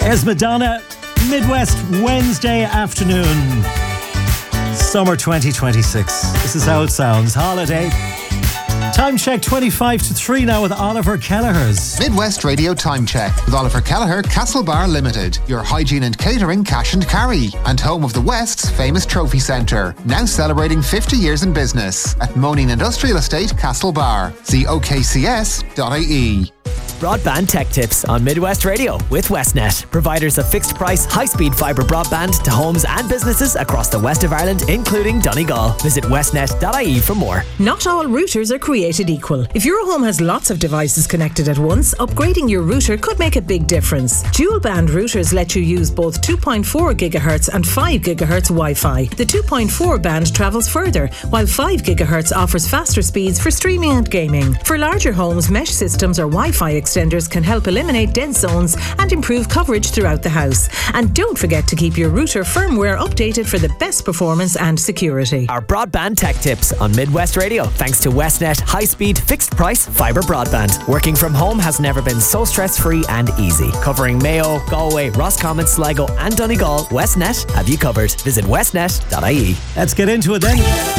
There's Madonna, Midwest Wednesday afternoon. Summer 2026. This is how it sounds. Holiday. Time check 25 to 3 now with Oliver Kelleher's. Midwest Radio Time Check with Oliver Kelleher, Castlebar Limited. Your hygiene and catering cash and carry. And home of the West's famous trophy centre. Now celebrating 50 years in business. At Moaning Industrial Estate, Castlebar. See okcs.ie. Broadband Tech Tips on Midwest Radio with Westnet. Providers of fixed price, high-speed fibre broadband to homes and businesses across the west of Ireland, including Donegal. Visit westnet.ie for more. Not all routers are created equal. If your home has lots of devices connected at once, upgrading your router could make a big difference. Dual band routers let you use both 2.4 GHz and 5 GHz Wi-Fi. The 2.4 band travels further, while 5 GHz offers faster speeds for streaming and gaming. For larger homes, mesh systems or Wi-Fi extenders can help eliminate dead zones and improve coverage throughout the house. And don't forget to keep your router firmware updated for the best performance and security. Our Broadband Tech Tips on Midwest Radio, thanks to Westnet high-speed, fixed-price fibre broadband. Working from home has never been so stress-free and easy. Covering Mayo, Galway, Roscommon, Sligo and Donegal, Westnet have you covered. Visit westnet.ie. Let's get into it then.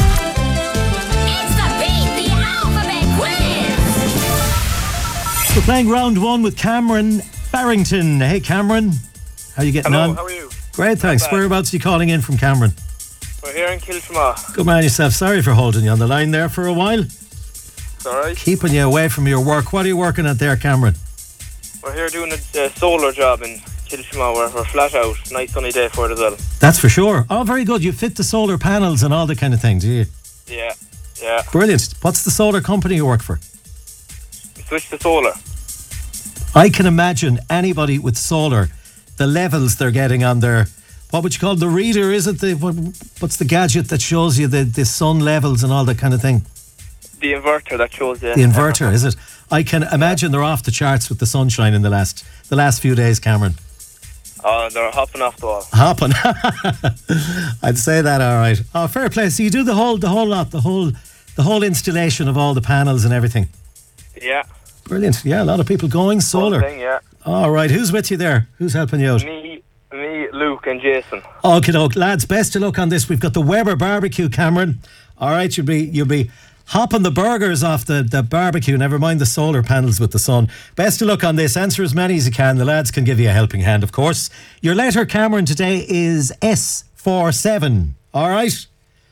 We're playing round one with Cameron Barrington. Hey Cameron, how are you getting on? How are you? Great, thanks. Whereabouts are you calling in from, Cameron? We're here in Kilshama. Good man yourself. Sorry for holding you on the line there for a while. It's alright. Keeping you away from your work. What are you working at there, Cameron? We're here doing a solar job in Kilshama. We're flat out. Nice sunny day for it as well. That's for sure. Oh, very good. You fit the solar panels and all that kind of thing, do you? Yeah. Brilliant. What's the solar company you work for? Switch to solar. I can imagine anybody with solar, the levels they're getting on their, what would you call the reader? Is it what's the gadget that shows you the sun levels and all that kind of thing? The inverter that shows you. The inverter, is it? I can imagine they're off the charts with the sunshine in the last few days, Cameron. Oh, they're hopping off the wall. Hopping. I'd say that, all right. Oh, fair play. So you do the whole lot, the whole installation of all the panels and everything. Yeah. Brilliant. Yeah, a lot of people going solar. Thing, yeah. All right. Who's with you there? Who's helping you out? Me, Luke and Jason. Okay, lads, best of luck on this. We've got the Weber barbecue, Cameron. All right, you'll be hopping the burgers off the barbecue, never mind the solar panels with the sun. Best of luck on this. Answer as many as you can. The lads can give you a helping hand, of course. Your letter, Cameron, today is S for 7. All right?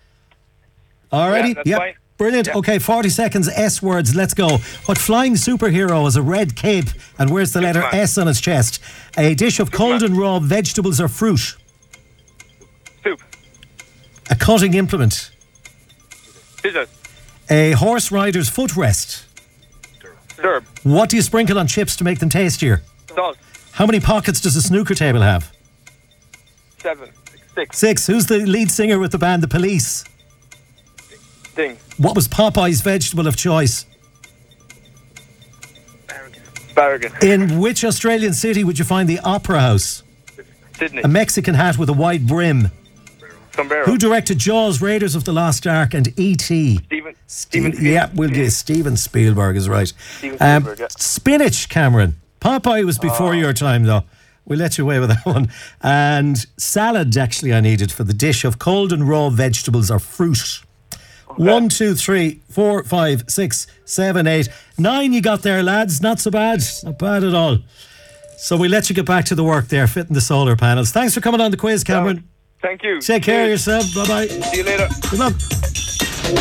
All righty? Yeah, that's fine. Brilliant. Yeah. Okay, 40 seconds, S words. Let's go. What flying superhero has a red cape and wears the letter S on his chest? A dish of cold and raw vegetables or fruit? Soup. A cutting implement? Scissors. A horse rider's footrest? Stirb. What do you sprinkle on chips to make them tastier? Salt. How many pockets does a snooker table have? 7. 6. 6. Who's the lead singer with the band The Police? Ding. What was Popeye's vegetable of choice? Asparagus. In which Australian city would you find the Opera House? Sydney. A Mexican hat with a wide brim. Sombrero. Who directed Jaws, Raiders of the Lost Ark and E.T.? Steven Yeah, we'll get Steven Spielberg is right. Steven Spielberg, yeah. Spinach, Cameron. Popeye was before your time, though. We'll let you away with that one. And salad, actually, I needed for the dish of cold and raw vegetables or fruit. Okay. 1, 2, 3, 4, 5, 6, 7, 8, 9 you got there, lads. Not so bad. Not bad at all. So we'll let you get back to the work there, fitting the solar panels. Thanks for coming on the quiz, Cameron. Thank you. Take care of yourself. Bye-bye. See you later. Good luck.